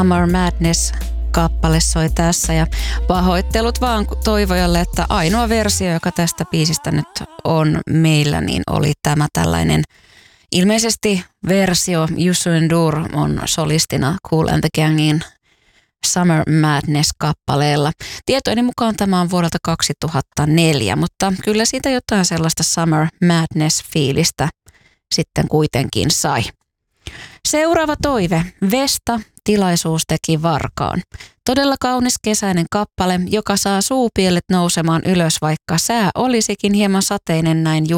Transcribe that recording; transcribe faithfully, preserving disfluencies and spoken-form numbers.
Summer Madness-kappale soi tässä ja pahoittelut vaan Toivojalle, että ainoa versio, joka tästä biisistä nyt on meillä, niin oli tämä tällainen ilmeisesti versio. Youssou N'Dour on solistina Kool and the Gangin Summer Madness-kappaleella. Tietojeni mukaan tämä on vuodelta kaksituhattaneljä, mutta kyllä siitä jotain sellaista Summer Madness-fiilistä sitten kuitenkin sai. Seuraava toive. Vesta, tilaisuus teki varkaan. Todella kaunis kesäinen kappale, joka saa suupielet nousemaan ylös, vaikka sää olisikin hieman sateinen näin